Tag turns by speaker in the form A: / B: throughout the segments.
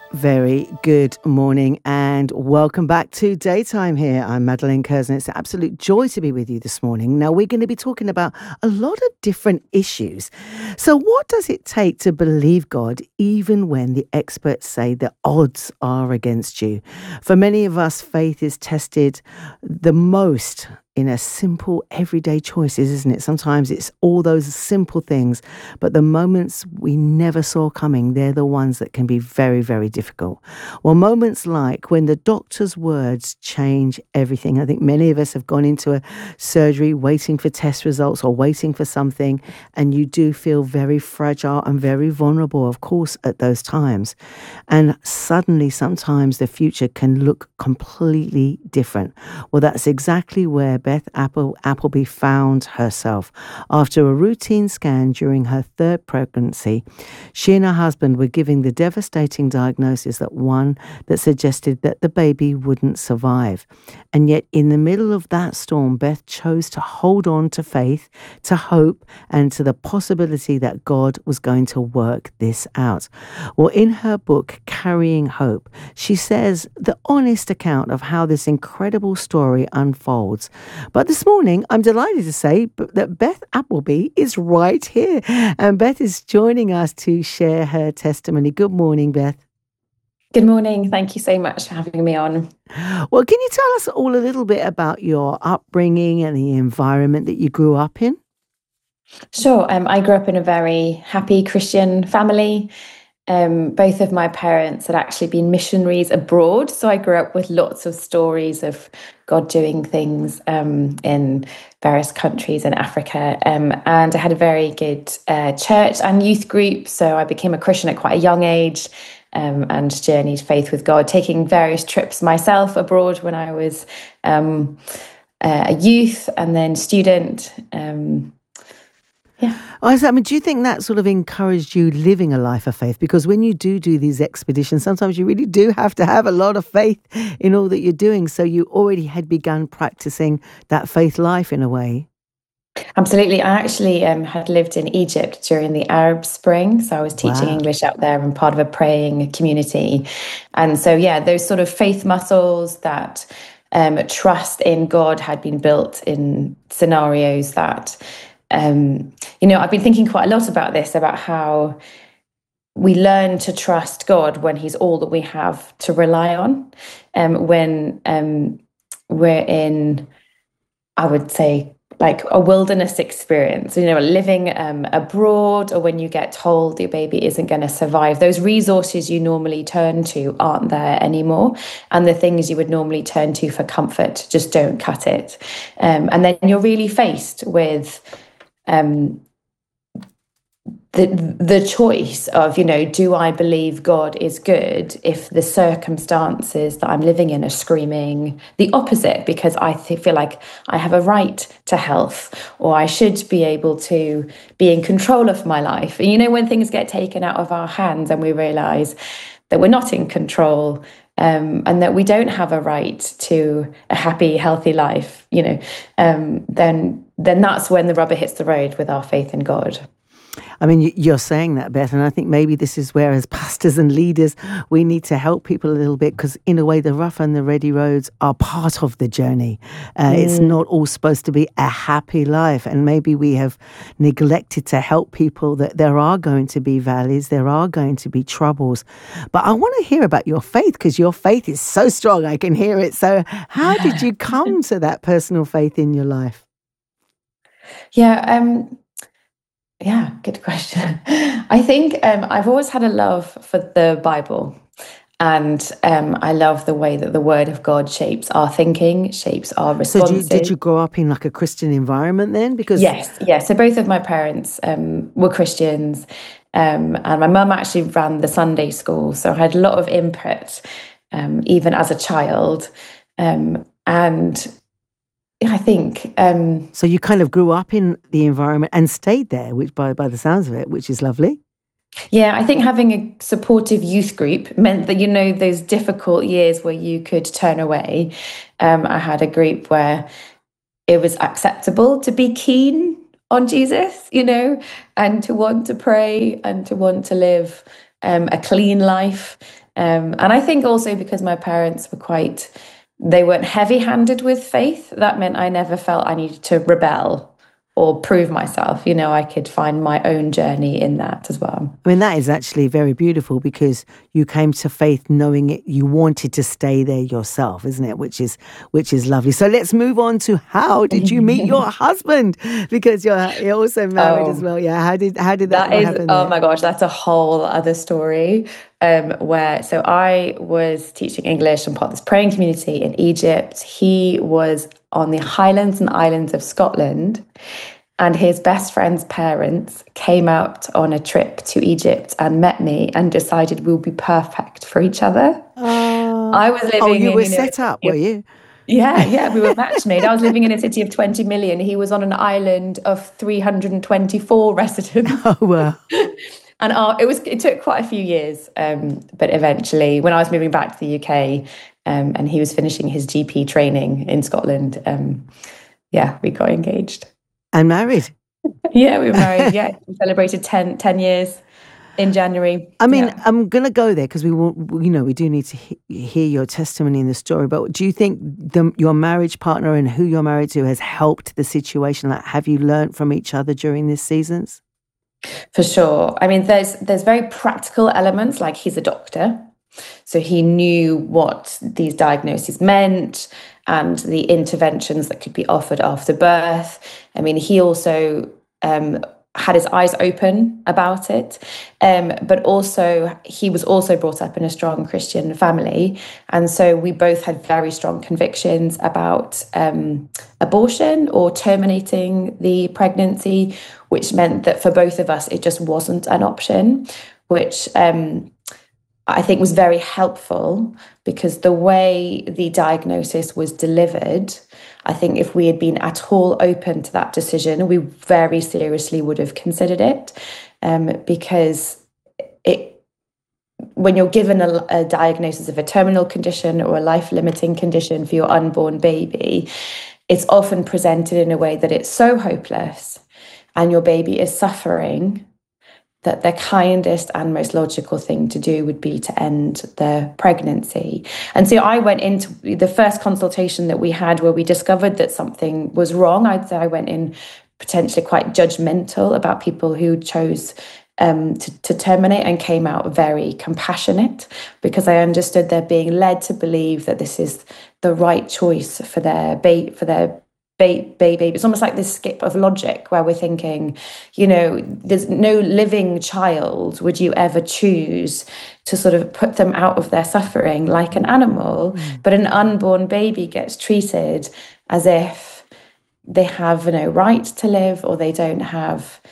A: Very good morning and welcome back to Daytime here. I'm Madeline Curzon. It's an absolute joy to be with you this morning. Now, we're going to be talking about a lot of different issues. So, what does it take to believe God even when the experts say the odds are against you? For many of us, faith is tested the most in a simple everyday choices, isn't it? Sometimes it's all those simple things, but the moments we never saw coming, they're the ones that can be very, very difficult. Well, moments like when the doctor's words change everything. I think many of us have gone into a surgery waiting for test results or waiting for something, and you do feel very fragile and very vulnerable, of course, at those times. And suddenly, sometimes the future can look completely different. Well, that's exactly where Beth Appleby found herself. After a routine scan during her third pregnancy, she and her husband were given the devastating diagnosis that suggested that the baby wouldn't survive. And yet, in the middle of that storm, Beth chose to hold on to faith, to hope, and to the possibility that God was going to work this out. Well, in her book, Carrying Hope, she says the honest account of how this incredible story unfolds. But this morning, I'm delighted to say that Beth Appleby is right here. And Beth is joining us to share her testimony. Good morning, Beth.
B: Good morning. Thank you so much for having me on.
A: Well, can you tell us all a little bit about your upbringing and the environment that you grew up in?
B: Sure. I grew up in a very happy Christian family. Both of my parents had actually been missionaries abroad. So I grew up with lots of stories of God doing things in various countries in Africa. And I had a very good church and youth group. So I became a Christian at quite a young age. And journeyed faith with God, taking various trips myself abroad when I was a youth and then student.
A: Do you think that sort of encouraged you living a life of faith? Because when you do these expeditions, sometimes you really do have to have a lot of faith in all that you're doing. So you already had begun practicing that faith life in a way.
B: Absolutely. I actually had lived in Egypt during the Arab Spring. So I was teaching
A: Wow.
B: English out there and part of a praying community. And so, yeah, those sort of faith muscles, that trust in God had been built in scenarios that, I've been thinking quite a lot about this, about how we learn to trust God when He's all that we have to rely on. When we're in, I would say, like a wilderness experience, living abroad, or when you get told your baby isn't going to survive, those resources you normally turn to aren't there anymore. And the things you would normally turn to for comfort just don't cut it. And then you're really faced with the choice of, do I believe God is good if the circumstances that I'm living in are screaming the opposite, because I feel like I have a right to health, or I should be able to be in control of my life. And when things get taken out of our hands and we realize that we're not in control, and that we don't have a right to a happy, healthy life, then that's when the rubber hits the road with our faith in God.
A: I mean, you're saying that, Beth, and I think maybe this is where, as pastors and leaders, we need to help people a little bit, because in a way, the rough and the ready roads are part of the journey. It's not all supposed to be a happy life, and maybe we have neglected to help people that there are going to be valleys, there are going to be troubles. But I want to hear about your faith, because your faith is so strong. I can hear it. So how did you come to that personal faith in your life?
B: Yeah, good question. I think I've always had a love for the Bible. And I love the way that the Word of God shapes our thinking, shapes our
A: So did
B: responses.
A: you grow up in like a Christian environment then? Because
B: Yes, yes. So both of my parents were Christians, and my mum actually ran the Sunday school. So I had a lot of input, even as a child. And I think
A: so you kind of grew up in the environment and stayed there, which by the sounds of it, which is lovely.
B: Yeah, I think having a supportive youth group meant that, those difficult years where you could turn away. I had a group where it was acceptable to be keen on Jesus, and to want to pray and to want to live a clean life. And I think also because my parents they weren't heavy-handed with faith, that meant I never felt I needed to rebel or prove myself. I could find my own journey in that as well.
A: I mean, that is actually very beautiful because you came to faith knowing it, you wanted to stay there yourself, isn't it? Which is lovely. So let's move on to how did you meet your husband? Because you're also married as well. Yeah. How did that happen?
B: Oh my gosh, that's a whole other story. So I was teaching English and part of this praying community in Egypt. He was on the Highlands and Islands of Scotland, and his best friend's parents came out on a trip to Egypt and met me and decided we'll be perfect for each other. I was living.
A: Oh, you were set up, were you?
B: Yeah, we were match made. I was living in a city of 20 million. He was on an island of 324 residents.
A: Oh, wow.
B: And it took quite a few years, but eventually, when I was moving back to the UK, and he was finishing his GP training in Scotland, we got engaged
A: and married.
B: Yeah, we were married. Yeah, we celebrated 10 years in January.
A: I mean, I'm going to go there because we do need to hear your testimony in the story. But do you think your marriage partner and who you're married to has helped the situation? Like, have you learned from each other during these seasons?
B: For sure. I mean, there's very practical elements, like he's a doctor. So he knew what these diagnoses meant and the interventions that could be offered after birth. I mean, he also had his eyes open about it. But also, he was also brought up in a strong Christian family. And so we both had very strong convictions about abortion or terminating the pregnancy, which meant that for both of us, it just wasn't an option, which I think was very helpful because the way the diagnosis was delivered, I think if we had been at all open to that decision, we very seriously would have considered it, because when you're given a diagnosis of a terminal condition or a life-limiting condition for your unborn baby, it's often presented in a way that it's so hopeless and your baby is suffering that the kindest and most logical thing to do would be to end the pregnancy. And so I went into the first consultation that we had where we discovered that something was wrong. I'd say I went in potentially quite judgmental about people who chose to terminate, and came out very compassionate because I understood they're being led to believe that this is the right choice for their baby. It's almost like this skip of logic where we're thinking, there's no living child would you ever choose to sort of put them out of their suffering like an animal, but an unborn baby gets treated as if they have no right to live, or they don't have,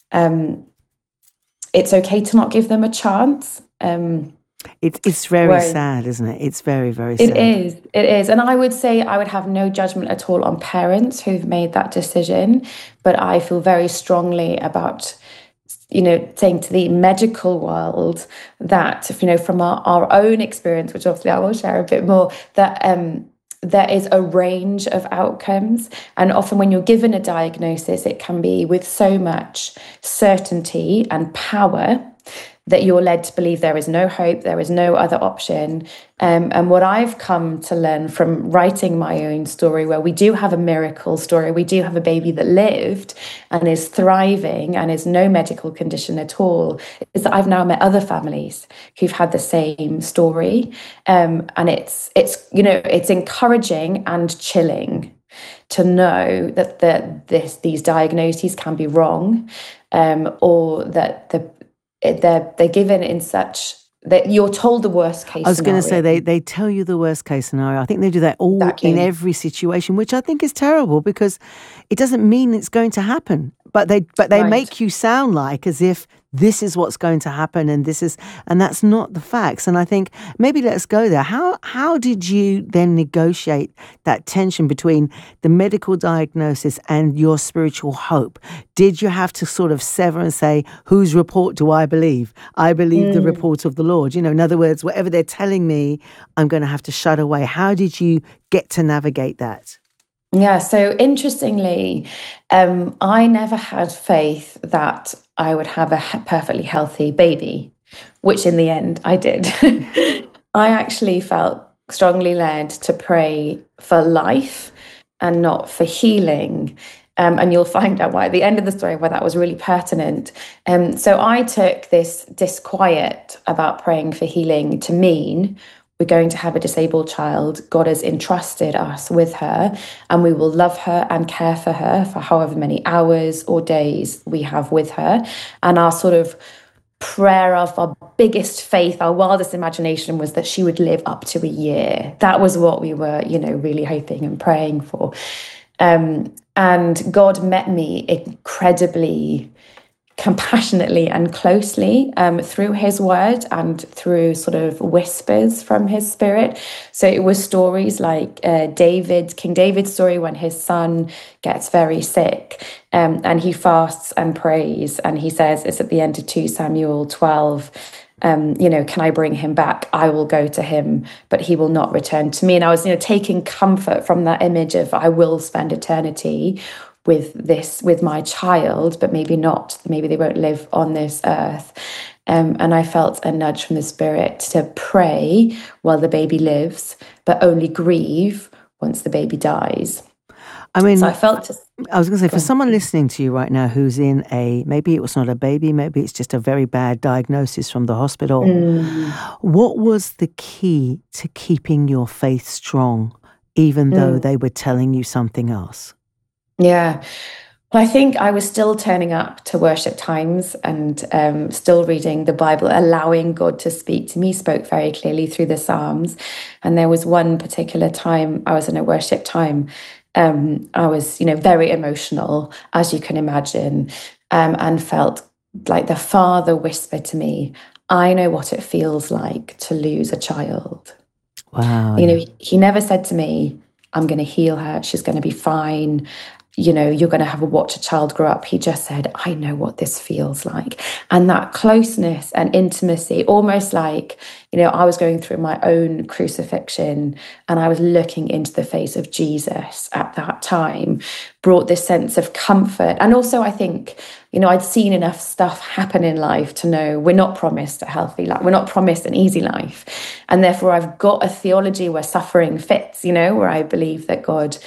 B: it's okay to not give them a chance.
A: It's very sad, isn't it? It's very, very sad.
B: It is. And I would say I would have no judgment at all on parents who've made that decision. But I feel very strongly about, saying to the medical world that, from our own experience, which obviously I will share a bit more, that there is a range of outcomes. And often when you're given a diagnosis, it can be with so much certainty and power that you're led to believe there is no hope, there is no other option. And what I've come to learn from writing my own story, where we do have a miracle story, we do have a baby that lived and is thriving and is no medical condition at all, is that I've now met other families who've had the same story. And it's encouraging and chilling to know that these diagnoses can be wrong, or that they're given in such that you're told the worst case scenario.
A: I was going to say they tell you the worst case scenario. I think they do that in every situation, which I think is terrible because it doesn't mean it's going to happen. But they make you sound like as if this is what's going to happen and that's not the facts. And I think maybe let's go there. How did you then negotiate that tension between the medical diagnosis and your spiritual hope? Did you have to sort of sever and say, whose report do I believe? I believe the report of the Lord. In other words, whatever they're telling me, I'm going to have to shut away. How did you get to navigate that?
B: Yeah, so interestingly, I never had faith that I would have a perfectly healthy baby. which in the end I did. I actually felt strongly led to pray for life and not for healing. And you'll find out why at the end of the story why that was really pertinent. So I took this disquiet about praying for healing to mean we're going to have a disabled child. God has entrusted us with her, and we will love her and care for her for however many hours or days we have with her. And our sort of prayer of our biggest faith, our wildest imagination, was that she would live up to a year. That was what we were, really hoping and praying for. And God met me incredibly compassionately and closely through his word and through sort of whispers from his spirit. So it was stories like King David's story when his son gets very sick, and he fasts and prays, and he says, it's at the end of 2 Samuel 12, can I bring him back? I will go to him, but he will not return to me. And I was, taking comfort from that image of I will spend eternity with my child, but maybe not. Maybe they won't live on this earth. And I felt a nudge from the Spirit to pray while the baby lives, but only grieve once the baby dies.
A: I mean,
B: so I
A: was going to say, for someone listening to you right now who's in maybe it was not a baby, maybe it's just a very bad diagnosis from the hospital. What was the key to keeping your faith strong, even though they were telling you something else?
B: Yeah. Well, I think I was still turning up to worship times and still reading the Bible, allowing God to speak to me, spoke very clearly through the Psalms. And there was one particular time I was in a worship time. I was, very emotional, as you can imagine, and felt like the Father whispered to me, I know what it feels like to lose a child.
A: Wow.
B: He never said to me, I'm going to heal her. She's going to be fine. You're going to watch a child grow up. He just said, I know what this feels like. And that closeness and intimacy, almost like, I was going through my own crucifixion and I was looking into the face of Jesus at that time, brought this sense of comfort. And also, I think, I'd seen enough stuff happen in life to know we're not promised a healthy life. We're not promised an easy life. And therefore, I've got a theology where suffering fits, where I believe that God,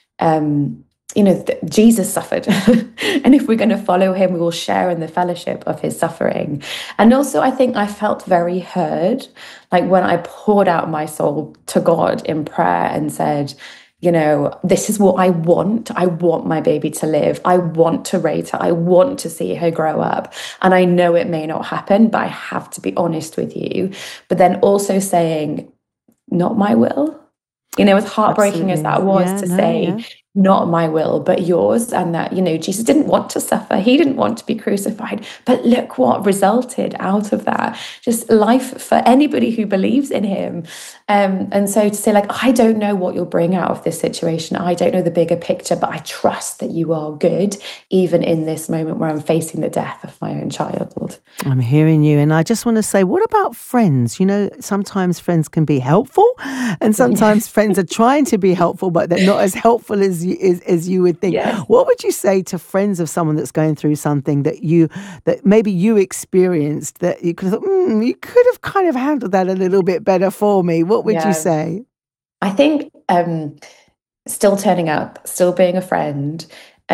B: Jesus suffered. And if we're going to follow him, we will share in the fellowship of his suffering. And also, I think I felt very heard, like when I poured out my soul to God in prayer and said, this is what I want. I want my baby to live. I want to raise her. I want to see her grow up. And I know it may not happen, but I have to be honest with you. But then also saying, not my will. As heartbreaking as that was say, not my will, but yours. And that, Jesus didn't want to suffer. He didn't want to be crucified. But look what resulted out of that. Just life for anybody who believes in him. And so to say, I don't know what you'll bring out of this situation. I don't know the bigger picture, but I trust that you are good, even in this moment where I'm facing the death of my own child.
A: I'm hearing you. And I just want to say, what about friends? Sometimes friends can be helpful, and sometimes friends are trying to be helpful, but they're not as helpful as you would think.
B: Yes.
A: What would you say to friends of someone that's going through something that maybe you experienced that you could have thought, you could have kind of handled that a little bit better for me? What would you say?
B: I think still turning up, still being a friend,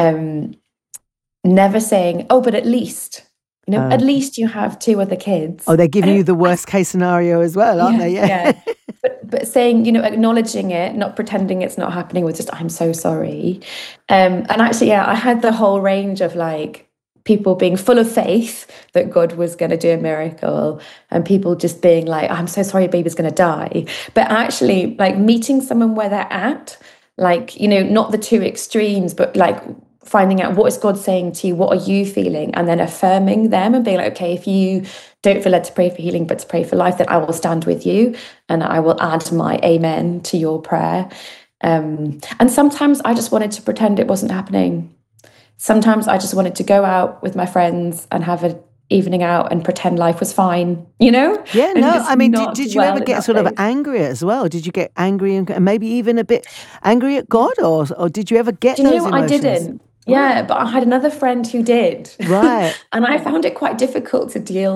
B: never saying, oh, but at least, at least you have 2 other kids.
A: Oh, they're giving you the worst case scenario as well, aren't they?
B: Yeah. But saying, acknowledging it, not pretending it's not happening with just, I'm so sorry. And actually, I had the whole range of people being full of faith that God was going to do a miracle, and people just being like, I'm so sorry, baby's going to die. But actually, meeting someone where they're at, not the 2 extremes, but finding out what is God saying to you, what are you feeling, and then affirming them and being like, okay, if you don't feel led to pray for healing, but to pray for life, then I will stand with you and I will add my amen to your prayer. And sometimes I just wanted to pretend it wasn't happening. Sometimes I just wanted to go out with my friends and have an evening out and pretend life was fine, Yeah,
A: no, I mean, did you ever get sort of angry as well? Did you get angry and maybe even a bit angry at God, or did you ever get those emotions?
B: I didn't. Yeah, but I had another friend who did.
A: Right.
B: And I found it quite difficult to deal